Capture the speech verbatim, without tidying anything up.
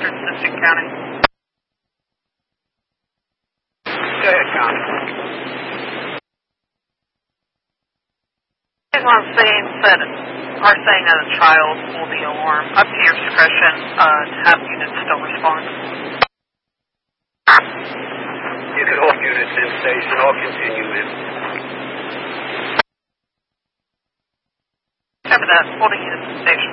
Western Assistant County. Go ahead, County. On scene said are saying that a child pulled the alarm. Up to your discretion uh, to have units still respond. You can hold units in station. I'll continue in. Cover that. Holding units in station.